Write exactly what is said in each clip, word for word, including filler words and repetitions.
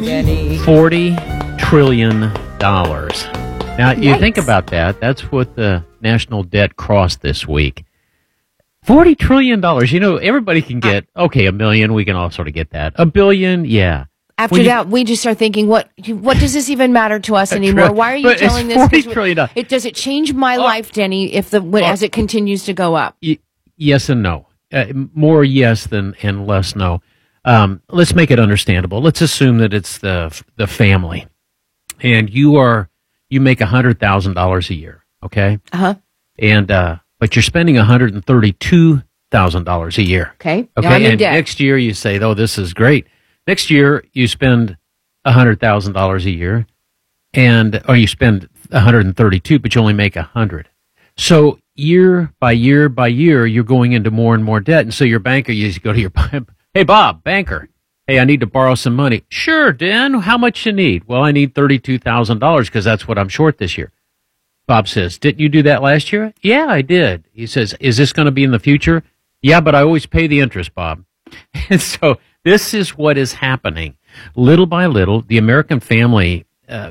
Denny. forty trillion dollars. Now, you Yikes. think about that. That's what the national debt crossed this week. forty trillion dollars. You know, everybody can get, okay, a million. We can all sort of get that. A billion, yeah. After When you- that, we just start thinking, what what does this even matter to us anymore? Why are you But it's telling this? forty 'Cause trillion dollars. It, does it change my Oh. life, Denny, if the when, Oh. as it continues to go up? Y- yes and no. Uh, more yes than and less no. Um, let's make it understandable. Let's assume that it's the the family, and you are you make a hundred thousand dollars a year, okay? Uh-huh. And uh, but you're spending a hundred and thirty two thousand dollars a year. Okay. Okay. Now I'm in And debt. next year you say, "Oh, this is great." Next year you spend a hundred thousand dollars a year, and or you spend a hundred and thirty two, but you only make a hundred. So year by year by year, you're going into more and more debt. And so your banker, you just go to your, hey, Bob, banker, hey, I need to borrow some money. Sure, Dan, how much you need? Well, I need thirty-two thousand dollars because that's what I'm short this year. Bob says, didn't you do that last year? Yeah, I did. He says, is this going to be in the future? Yeah, but I always pay the interest, Bob. And so this is what is happening. Little by little, the American family uh,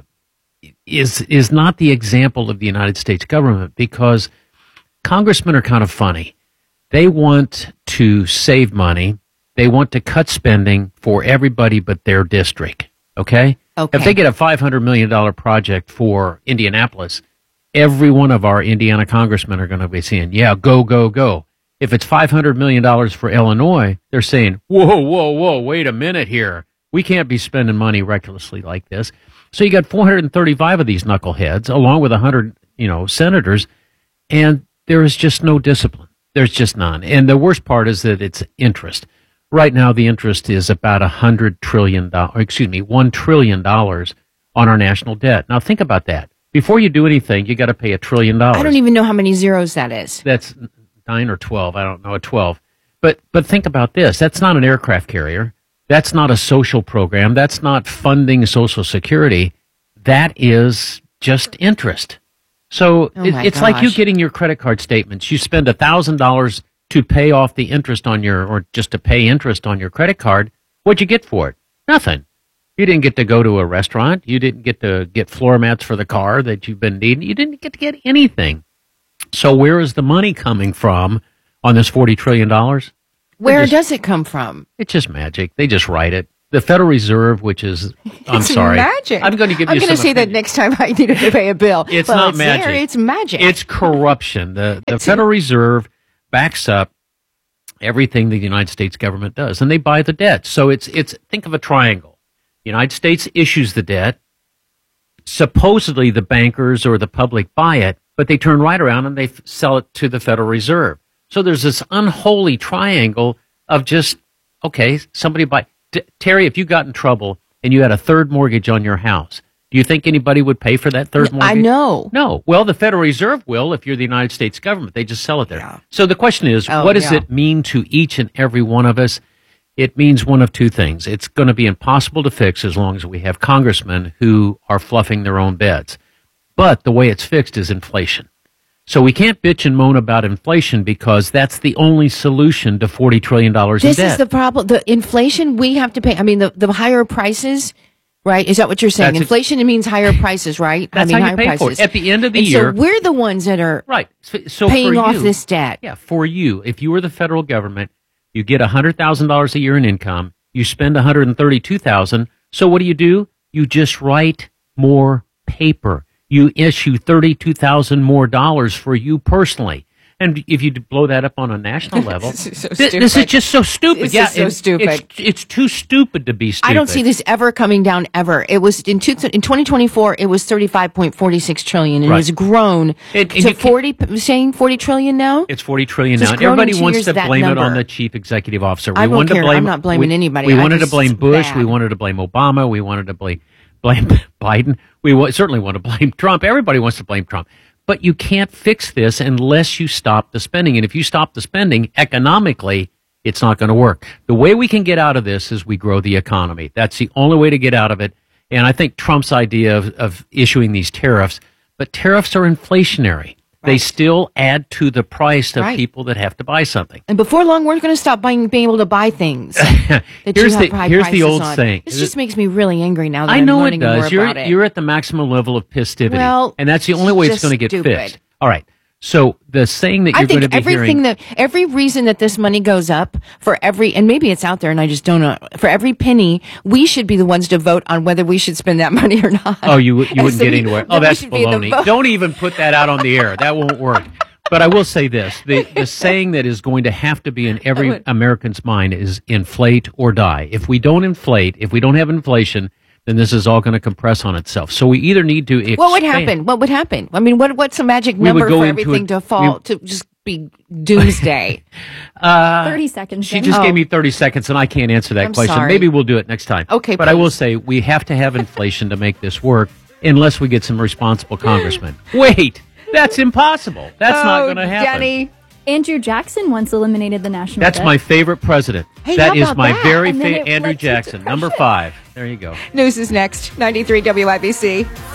is is not the example of the United States government because congressmen are kind of funny. They want to save money. They want to cut spending for everybody but their district. Okay? Okay. If they get a five hundred million dollars project for Indianapolis, every one of our Indiana congressmen are going to be saying, yeah, go, go, go. If it's five hundred million dollars for Illinois, they're saying, whoa, whoa, whoa, wait a minute here. We can't be spending money recklessly like this. So you got four hundred thirty-five of these knuckleheads, along with one hundred, you know, senators, and there is just no discipline. There's just none. And the worst part is that it's interest. Right now, the interest is about one hundred trillion dollars, excuse me, one trillion dollars on our national debt. Now, think about that. Before you do anything, you got to pay a trillion dollars. I don't even know how many zeros that is. That's nine or twelve. I don't know, a twelve. But but think about this. That's not an aircraft carrier. That's not a social program. That's not funding Social Security. That is just interest. So Oh it, my it's like you gosh. getting your credit card statements. You spend one thousand dollars to pay off the interest on your, or just to pay interest on your credit card. What'd you get for it? Nothing. You didn't get to go to a restaurant. You didn't get to get floor mats for the car that you've been needing. You didn't get to get anything. So where is the money coming from on this forty trillion dollars? Where just- does it come from? It's just magic. They just write it. The Federal Reserve, which is, I'm It's sorry. magic. I'm going to give I'm you going to some say that opinion. next time I need to pay a bill. It's well, not it's magic. There, it's magic. It's corruption. The, the Federal Reserve backs up everything the United States government does, and they buy the debt. So it's, it's, think of a triangle. The United States issues the debt. Supposedly the bankers or the public buy it, but they turn right around and they f- sell it to the Federal Reserve. So there's this unholy triangle of just, okay, somebody buy. T- Terry, if you got in trouble and you had a third mortgage on your house, do you think anybody would pay for that third mortgage? I know. No. Well, the Federal Reserve will if you're the United States government. They just sell it there. Yeah. So the question is, Oh, what does yeah. it mean to each and every one of us? It means one of two things. It's going to be impossible to fix as long as we have congressmen who are fluffing their own beds. But the way it's fixed is inflation. So we can't bitch and moan about inflation because that's the only solution to forty trillion dollars in This debt. is the problem. The inflation we have to pay. I mean, the, the higher prices, right? Is that what you're saying? That's it. Inflation, it means higher prices, right? That's I mean, how you higher pay for prices. it. At the end of the And year. So we're the ones that are Right. So, so paying for off you, this debt. Yeah, for you, if you were the federal government, you get one hundred thousand dollars a year in income, you spend one hundred thirty-two thousand dollars. So what do you do? You just write more paper. You issue thirty-two thousand dollars more dollars for you personally. And if you blow that up on a national level, This is so thi- this is stupid. just so stupid. This yeah, is so it- stupid. It's, it's too stupid to be stupid. I don't see this ever coming down ever. It was in two, in twenty twenty-four. It was thirty-five point four six trillion, and Right. it has grown And- and to you can't- forty. Saying forty trillion now. It's forty trillion Just now. And grown in everybody two wants years, to that blame it on number. the chief executive officer. We I don't wanted care. to blame. I'm not blaming we, anybody. We I wanted to just- blame it's Bush. bad. We wanted to blame Obama. We wanted to blame blame Biden. We wa- certainly want to blame Trump. Everybody wants to blame Trump. But you can't fix this unless you stop the spending. And if you stop the spending economically, it's not going to work. The way we can get out of this is we grow the economy. That's the only way to get out of it. And I think Trump's idea of, of issuing these tariffs, but tariffs are inflationary. They Right. still add to the price of Right. people that have to buy something. And before long, we're going to stop buying, being able to buy things that Here's you have the- high here's the prices old on. saying. This just makes me really angry now that I I'm know it learning more does. You're about it. you're at the maximum level of pistivity, Well, and that's the only way it's just going to get stupid. fixed. All right. So the saying that I you're going to think be everything hearing, that every reason that this money goes up for every, and maybe it's out there and I just don't know, for every penny, we should be the ones to vote on whether we should spend that money or not. oh, you you And wouldn't so get we- anywhere. that Oh, we that's should be the baloney. vote- Don't even put that out on the air. That won't work. But I will say this: the the saying that is going to have to be in every would- American's mind is inflate or die. If we don't inflate, if we don't have inflation, then this is all going to compress on itself. So we either need to expand. What would happen? What would happen? I mean, what what's a magic We would number go for into everything a- to fall we- to just be doomsday? thirty seconds. She Jen. just Oh. gave me thirty seconds, and I can't answer that I'm question. sorry. Maybe we'll do it next time. Okay, But I will please. say we have to have inflation to make this work, unless we get some responsible congressmen. Wait, that's impossible. That's not Oh, going to happen. Denny. Andrew Jackson once eliminated the national That's debt. my favorite president. Hey, that how is about my that? very And then favorite it Andrew led to Jackson, number depression. five. There you go. News is next. ninety-three W I B C.